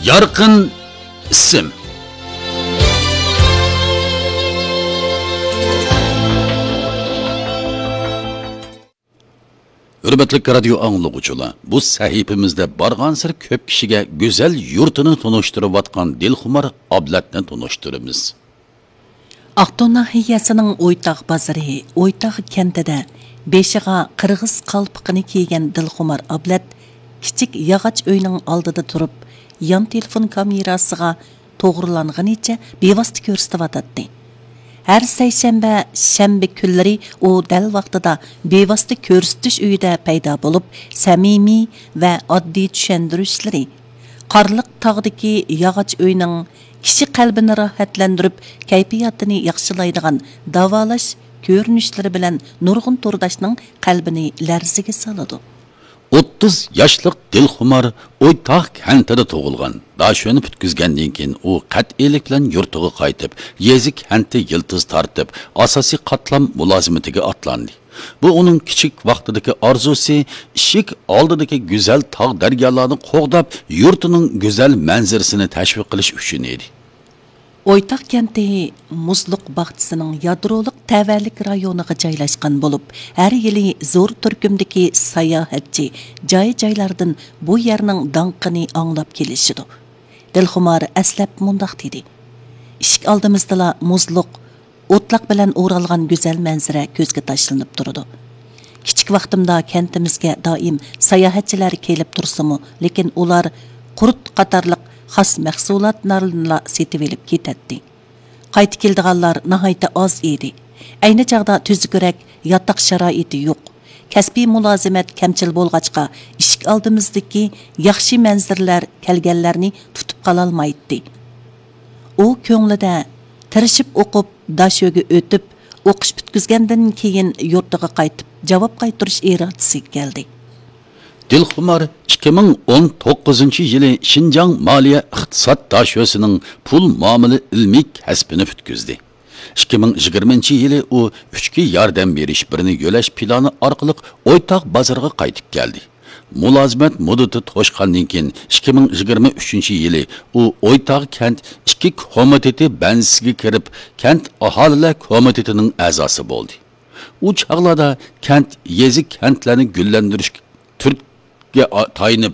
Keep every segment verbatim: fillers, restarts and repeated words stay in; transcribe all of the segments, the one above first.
Yarqin ism. Hürmetlik radyo anlıqçılar, bu sahifimizde barğansır köp kişiге güzel yurtunu tunuşturup atkan Dilxumar Ablatni tunuşturumuz. Aqto'na nahiyasining O'ytaq bozori, O'ytaq kentida beshiga qirg'iz qalpiqini kiygan Dilxumar Ablat kichik yog'och uyning oldida turib, yon telefon kamerasiga to'g'rilanganicha bevosita ko'rsatib atadi. Her seyşembe, şembe kunlari u dal vaqtida bevosita ko'rsatish uyida paydo bo'lib, samimiy va oddiy tushuntirishlari qorliq tog'dagi yog'och uyning kishi qalbini rohatlantirib, kayfiyatini yaxshilaydigan davolash ko'rinishlari bilan nurg'un turdashning qalbini larziga soladi. o'ttiz yoshlik Dilxumar O'ytaq kentida tug'ilgan. Dashoni putkizgandan keyin u qat'iylik bilan yurtiga qaytib, Yezi kenti yiltiz tortib, asosiy qatlam mulozimatiga atlandi. Bu uning kichik vaqtidagi orzusi, ishik oldidagi go'zal tog' daryolarni qo'g'dab, yurtining go'zal manzarasini tashviq qilish uchun edi. O'ytaq kenti Muzluq bog'chisining yadroliq tavallik rayoniga joylashgan bo'lib, har yili zo'r turkumdagi sayohatchi joy-joylardan bu yerning danqini anglab kelishidi. Dilxumar aslab mundaq dedi: "Ishik oldimizda muzluq, o'tloq bilan o'ralgan go'zal manzara ko'zga tashlanib turadi. Kichik vaqtimda kentimizga doim sayohatchilar kelib tursimi, lekin ular qurut qatorliq xas mahsulotlarni setib olib ketadi. Qaytib keldiganlar nihoyatda oz edi. Ayni chaqda tuzukrak yotoq sharoiti yo'q. Kasbiy mulozimat kamchil bo'lg'achqa, ishik oldimizdagi yaxshi manzarlar kelganlarni tutib qola olmaydi. U ko'nglida tirishib o'qib, dashoga o'tib, o'qish bitkizgandan keyin yurtiga qaytib, javob qaytarish irodasi keldi. Dilxumar ikki ming o'n to'qqizinchi yili Şinjan Maliye İqtisad Daşyosining pul muomala ilmiy kasbini putkizdi. ikki ming yigirmanchi yili u uchga yordam berish birini yo'lash plani orqali O'ytaq bozoriga qaytib keldi. Mulozimat muddati to'shqandan keyin ikki ming yigirma uchinchi yili u O'ytaq kent ikki komiteti bansiga kirib, kent aholilar komitetining a'zosi bo'ldi. U chaqlarda kent Yezi kentlarni gullantirish Türk'e tayinib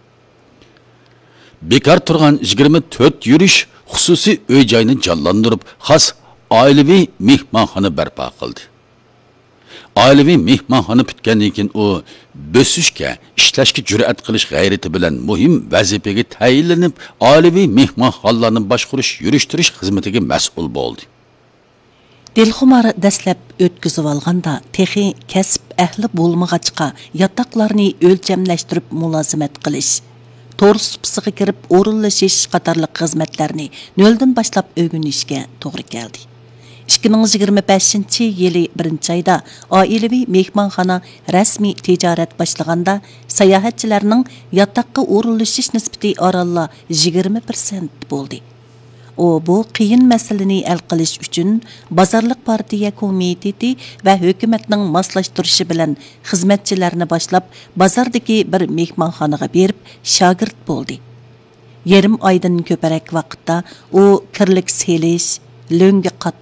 bekar turgan yigirma to'rt yurish xususiy uy joyini jonlantirib, xos oilaviy mehmonxona barpo qildi. Oilaviy mehmonxona bitgandan keyin u bo'sishga, ishlashga jur'at qilish g'ayrati bilan muhim vazifaga tayinlanib, oilaviy mehmonxonalarni boshqarish, yurishtirish xizmatiga mas'ul bo'ldi. Dilxumar dastlab o'tkazib olganda texi kasb ahli bo'lmag'achqa yotoqlarni o'lchamlashtirib mulozimat qilish, to'g'ri supsiga kirib o'rinlashish qatorliq xizmatlarni noldan boshlab o'rganishga to'g'ri keldi. ikki ming yigirma beshinchi yili birinchi oyda oilaviy mehmonxona rasmiy tijorat boshlaganda sayohatchilarning yotoqqa o'rinlashish nisbati oralla yigirma foiz bo'ldi. O bu qiyin masalani hal qilish uchun bozorliq partiya komiteti va hukumatning moslashtirishi bilan xizmatchilarni boshlab bozordagi bir mehmonxonaga berib shogird bo'ldi. Yarim oydan ko'proq vaqtda u kirlik selish, lo'nga